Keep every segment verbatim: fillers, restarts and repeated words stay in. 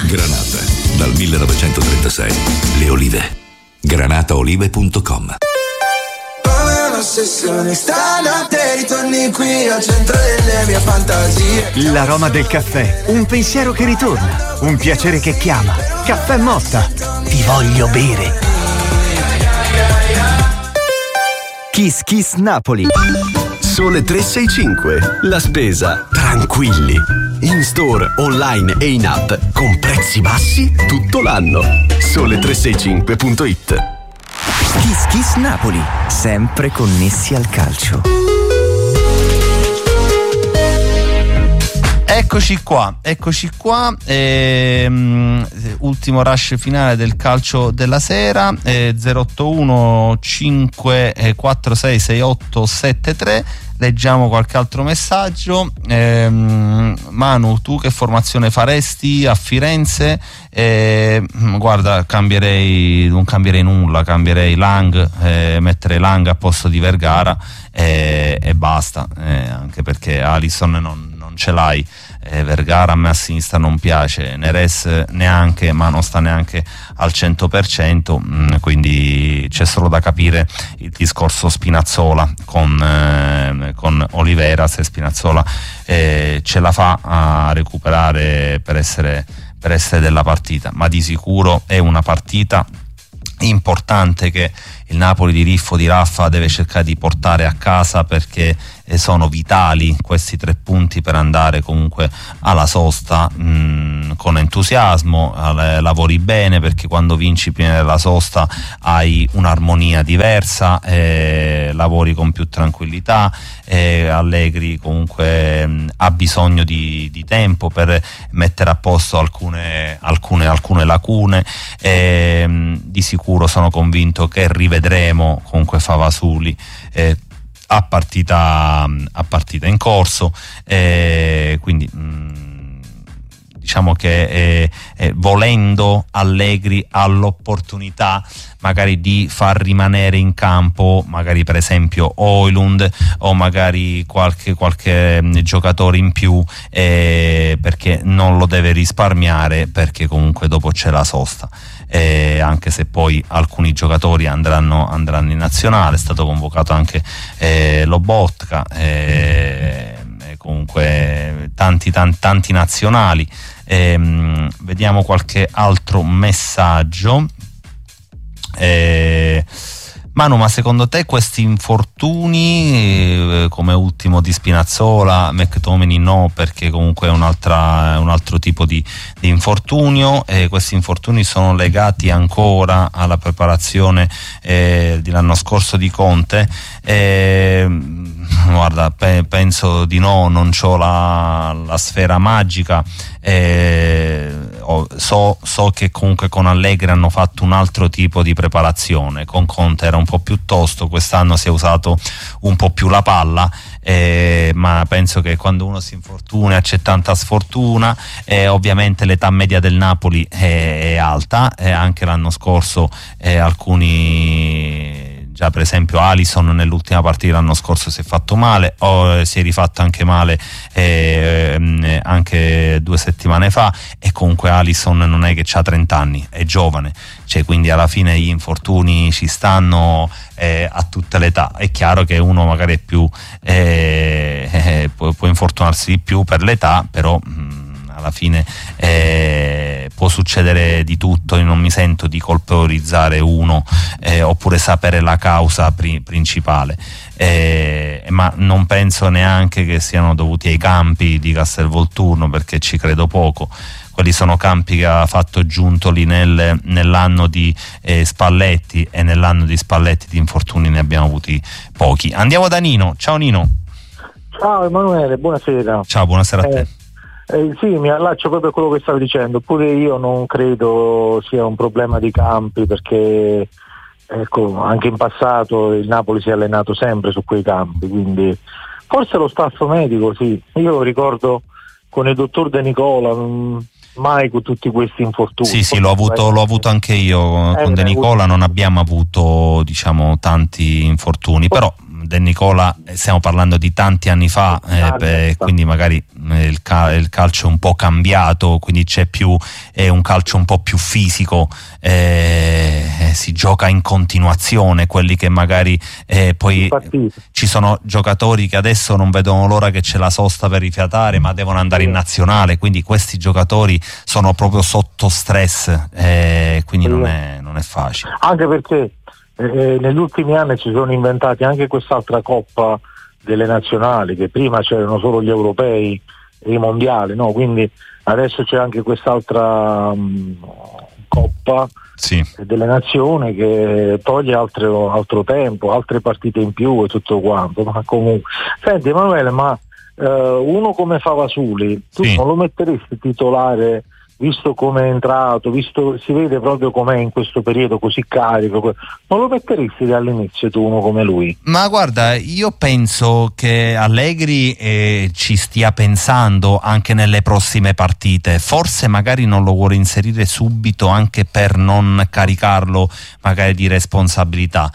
Granata, dal millenovecentotrentasei. Le olive. granataolive punto com. Ossessione, stanotte ritorni qui al centro delle mie fantasie. L'aroma del caffè, un pensiero che ritorna, un piacere che chiama. Caffè Motta, ti voglio bere. Kiss Kiss Napoli. Sole tre sei cinque, la spesa tranquilli. In store, online e in app con prezzi bassi tutto l'anno. Sole tre sei cinque punto it. Kiss Kiss Napoli, sempre connessi al calcio. Eccoci qua, eccoci qua, ehm, ultimo rush finale del calcio della sera, eh, zero otto uno cinque quattro sei sei otto sette tre. Leggiamo qualche altro messaggio. ehm, Manu, tu che formazione faresti a Firenze? Eh, guarda, cambierei, non cambierei nulla, cambierei Lang, eh, metterei Lang a posto di Vergara eh, e basta, eh, anche perché Alisson non, non ce l'hai. eh, Vergara a me a sinistra non piace, Neres neanche, ma non sta neanche al cento per cento, mh, quindi c'è solo da capire il discorso Spinazzola con, eh, con Olivera, se Spinazzola eh, ce la fa a recuperare per essere, per essere della partita, ma di sicuro è una partita importante che il Napoli di Riffo, di Raffa deve cercare di portare a casa, perché sono vitali questi tre punti per andare comunque alla sosta mh, con entusiasmo. eh, lavori bene, perché quando vinci prima della sosta hai un'armonia diversa, eh, lavori con più tranquillità. eh, Allegri comunque mh, ha bisogno di, di tempo per mettere a posto alcune, alcune, alcune lacune. eh, mh, di sicuro sono convinto che rivedremo comunque Favasuli eh, a partita, a partita in corso, eh, quindi mh, diciamo che eh, eh, volendo Allegri ha l'opportunità magari di far rimanere in campo magari per esempio Højlund o magari qualche, qualche giocatore in più, eh, perché non lo deve risparmiare, perché comunque dopo c'è la sosta. Eh, anche se poi alcuni giocatori andranno, andranno in nazionale, è stato convocato anche eh, Lobotka, eh, comunque tanti, tanti, tanti nazionali. Eh, vediamo qualche altro messaggio. eh, Manu, ma secondo te questi infortuni, eh, come ultimo di Spinazzola, McTominay no, perché comunque è, un'altra, è un altro tipo di, di infortunio, e questi infortuni sono legati ancora alla preparazione eh, dell'anno scorso di Conte? Eh, guarda, pe- penso di no, non c'ho la, la sfera magica. Eh, so, so che comunque con Allegri hanno fatto un altro tipo di preparazione, con Conte era un po' più tosto, quest'anno si è usato un po' più la palla, eh, ma penso che quando uno si infortuna c'è tanta sfortuna. eh, ovviamente l'età media del Napoli è, è alta, e anche l'anno scorso eh, alcuni, già per esempio Alisson nell'ultima partita l'anno scorso si è fatto male, o si è rifatto anche male eh, anche due settimane fa, e comunque Alisson non è che ha trenta anni, è giovane, cioè, quindi alla fine gli infortuni ci stanno eh, a tutte le età. È chiaro che uno magari è più eh, eh, può, può infortunarsi di più per l'età, però mh, alla fine eh, può succedere di tutto. Io non mi sento di colpevolizzare uno eh, oppure sapere la causa pri- principale, eh, ma non penso neanche che siano dovuti ai campi di Castelvolturno, perché ci credo poco. Quelli sono campi che ha fatto Giuntoli nel, nell'anno di eh, Spalletti, e nell'anno di Spalletti di infortuni ne abbiamo avuti pochi. Andiamo da Nino. Ciao Nino. Ciao Emanuele, buonasera. Ciao, buonasera a te. Eh, Eh, sì, mi allaccio proprio a quello che stavi dicendo. Pure io non credo sia un problema di campi, perché ecco, anche in passato il Napoli si è allenato sempre su quei campi, quindi forse lo staff medico, sì. Io lo ricordo con il dottor De Nicola, mh, mai con tutti questi infortuni. Sì, sì, l'ho avuto, l'ho avuto anche io eh, con De Nicola, avuto... non abbiamo avuto, diciamo, tanti infortuni, però De Nicola stiamo parlando di tanti anni fa, eh, beh, quindi magari il, cal- il calcio è un po' cambiato, quindi c'è più è un calcio un po' più fisico, eh, si gioca in continuazione, quelli che magari eh, poi ci sono giocatori che adesso non vedono l'ora che c'è la sosta per rifiatare, ma devono andare in nazionale, quindi questi giocatori sono proprio sotto stress, eh, quindi non è, non è facile. Anche perché eh, negli ultimi anni si sono inventati anche quest'altra coppa delle nazionali, che prima c'erano solo gli europei e i mondiali, no? Quindi adesso c'è anche quest'altra mh, coppa sì. delle nazioni che toglie altro, altro tempo, altre partite in più e tutto quanto. Ma comunque, senti Emanuele, ma uh, uno come Favasuli, tu sì. non lo metteresti titolare? Visto come è entrato, visto si vede proprio com'è in questo periodo così carico, non lo metteresti dall'inizio tu uno come lui? Ma guarda, io penso che Allegri eh, ci stia pensando anche nelle prossime partite, forse magari non lo vuole inserire subito anche per non caricarlo magari di responsabilità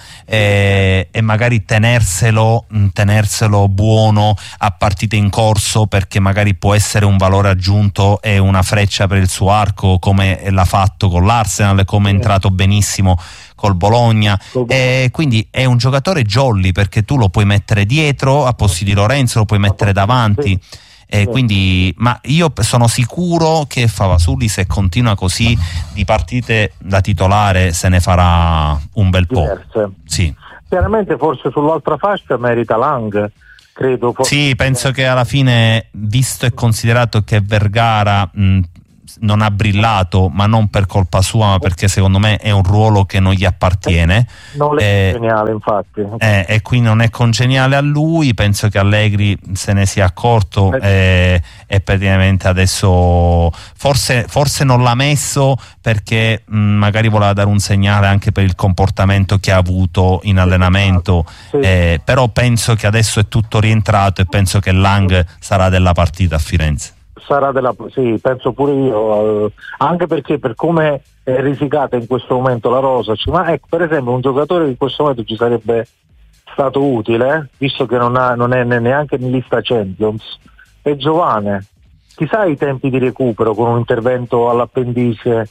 eh, e magari tenerselo, tenerselo buono a partite in corso, perché magari può essere un valore aggiunto e una freccia per il suo arco, come l'ha fatto con l'Arsenal, come è entrato benissimo col Bologna, e quindi è un giocatore jolly, perché tu lo puoi mettere dietro a posti di Lorenzo, lo puoi mettere davanti, e quindi, ma io sono sicuro che Favasuli, se continua così, di partite da titolare se ne farà un bel po'. Sì. Chiaramente forse sull'altra fascia merita Lang, credo. Sì, penso che alla fine, visto e considerato che Vergara mh, non ha brillato, ma non per colpa sua, ma perché secondo me è un ruolo che non gli appartiene, non è eh, congeniale, infatti, eh, e qui non è congeniale a lui. Penso che Allegri se ne sia accorto eh, e praticamente adesso forse, forse non l'ha messo perché mh, magari voleva dare un segnale anche per il comportamento che ha avuto in allenamento, sì. eh, però penso che adesso è tutto rientrato e penso che Lang sarà della partita a Firenze. Sarà della, sì, penso pure io, eh, anche perché per come è risicata in questo momento la rosa, ma ecco, per esempio un giocatore che in questo momento ci sarebbe stato utile, eh, visto che non, ha, non è neanche in lista Champions, è Giovane. Ti sai i tempi di recupero con un intervento all'appendice?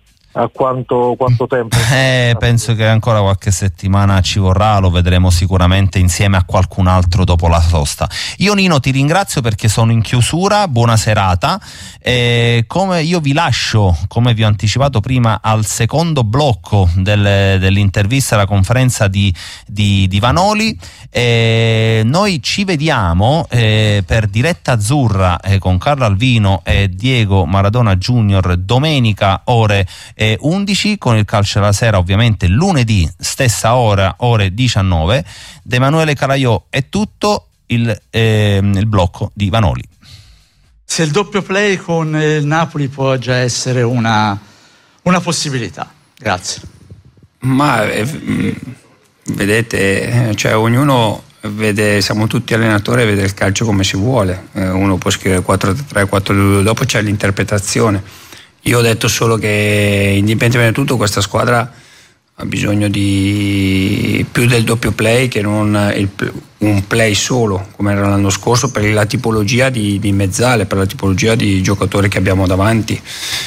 A quanto, quanto tempo? Eh, penso che ancora qualche settimana ci vorrà, lo vedremo sicuramente insieme a qualcun altro dopo la sosta. Io Nino ti ringrazio perché sono in chiusura, buona serata. Eh, come io vi lascio, come vi ho anticipato prima, al secondo blocco del, dell'intervista alla conferenza di, di, di Vanoli. Eh, noi ci vediamo eh, per Diretta Azzurra eh, con Carlo Alvino e Diego Maradona Junior domenica ore eh, undici, con il calcio della sera ovviamente lunedì stessa ora, ore diciannove. Da Emanuele Calaiò è tutto, il, eh, il blocco di Vanoli. Se il doppio play con il Napoli può già essere una, una possibilità. Grazie. Ma eh, vedete, cioè ognuno vede, siamo tutti allenatori e vede il calcio come si vuole. Eh, uno può scrivere quattro tre quattro due, dopo c'è l'interpretazione. Io ho detto solo che indipendentemente da tutto questa squadra ha bisogno di più del doppio play che non il, un play solo come era l'anno scorso, per la tipologia di, di mezzale, per la tipologia di giocatori che abbiamo davanti,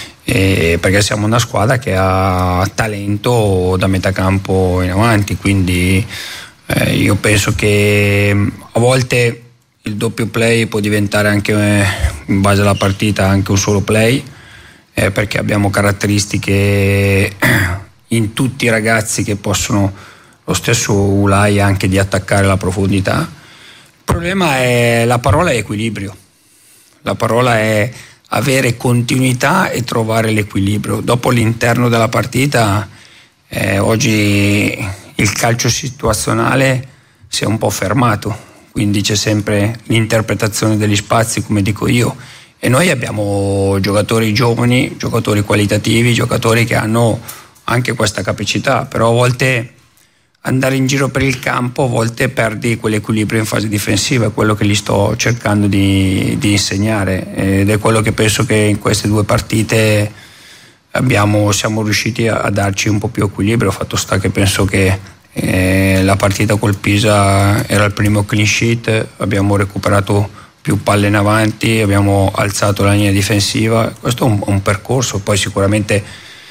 e perché siamo una squadra che ha talento da metà campo in avanti, quindi eh, io penso che a volte il doppio play può diventare anche eh, in base alla partita anche un solo play, eh, perché abbiamo caratteristiche in tutti i ragazzi che possono, lo stesso Ulai, anche di attaccare la profondità. Il problema è, la parola è equilibrio, la parola è avere continuità e trovare l'equilibrio. Dopo l'interno della partita eh, oggi il calcio situazionale si è un po' fermato, quindi c'è sempre l'interpretazione degli spazi, come dico io, e noi abbiamo giocatori giovani, giocatori qualitativi, giocatori che hanno anche questa capacità, però a volte andare in giro per il campo, a volte perdi quell'equilibrio in fase difensiva, è quello che gli sto cercando di, di insegnare, ed è quello che penso che in queste due partite abbiamo, siamo riusciti a, a darci un po' più equilibrio. Fatto sta che penso che Eh, la partita col Pisa era il primo clean sheet, abbiamo recuperato più palle in avanti, abbiamo alzato la linea difensiva. Questo è un, un percorso, poi sicuramente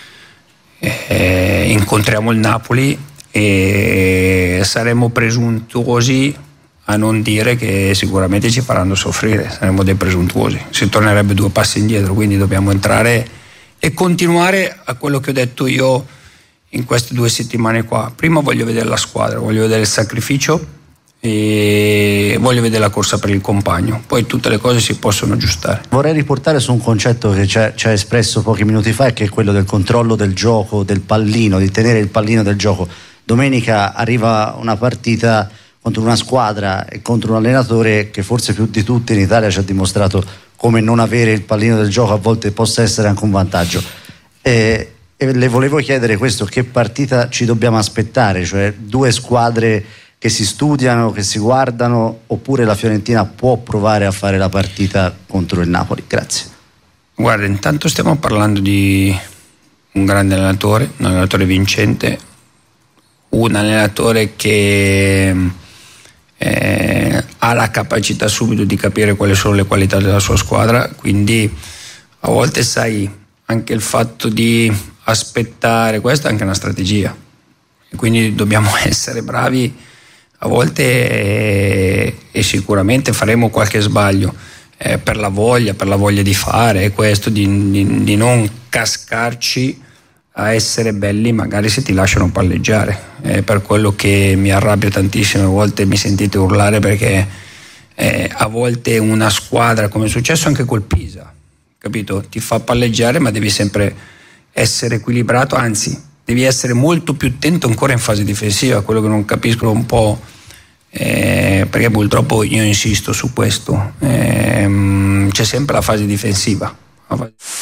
eh, incontriamo il Napoli e saremo presuntuosi a non dire che sicuramente ci faranno soffrire, saremo dei presuntuosi, si tornerebbe due passi indietro, quindi dobbiamo entrare e continuare a quello che ho detto io in queste due settimane qua. Prima voglio vedere la squadra, voglio vedere il sacrificio e voglio vedere la corsa per il compagno, poi tutte le cose si possono aggiustare. Vorrei riportare su un concetto che ci ha, ci ha espresso pochi minuti fa, che è quello del controllo del gioco, del pallino, di tenere il pallino del gioco. Domenica arriva una partita contro una squadra e contro un allenatore che forse più di tutti in Italia ci ha dimostrato come non avere il pallino del gioco a volte possa essere anche un vantaggio. E, e le volevo chiedere questo: che partita ci dobbiamo aspettare? Cioè due squadre che si studiano, che si guardano, oppure la Fiorentina può provare a fare la partita contro il Napoli? Grazie. Guarda, intanto stiamo parlando di un grande allenatore, un allenatore vincente, un allenatore che eh, ha la capacità subito di capire quali sono le qualità della sua squadra, quindi a volte sai anche il fatto di aspettare, questa è anche una strategia, e quindi dobbiamo essere bravi a volte e, e sicuramente faremo qualche sbaglio eh, per la voglia, per la voglia di fare, e questo di, di, di non cascarci a essere belli magari se ti lasciano palleggiare. È per quello che mi arrabbio tantissimo, a volte mi sentite urlare perché eh, a volte una squadra, come è successo anche col Pisa, capito? Ti fa palleggiare, ma devi sempre essere equilibrato, anzi devi essere molto più attento ancora in fase difensiva. Quello che non capisco un po', eh, perché purtroppo io insisto su questo, eh, c'è sempre la fase difensiva.